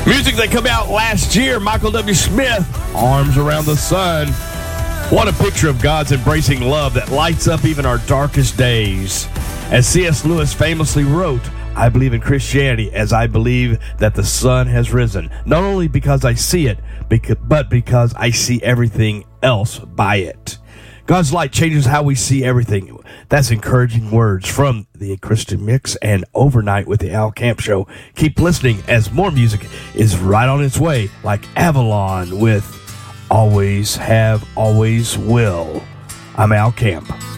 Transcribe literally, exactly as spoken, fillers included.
Music that came out last year, Michael W. Smith, Arms Around the Sun. What a picture of God's embracing love that lights up even our darkest days. As C S. Lewis famously wrote, I believe in Christianity as I believe that the sun has risen, not only because I see it, but because I see everything else by it. God's light changes how we see everything. That's encouraging words from the Christian Mix and Overnight with the Al Camp Show. Keep listening as more music is right on its way, like Avalon with Always Have, Always Will. I'm Al Camp.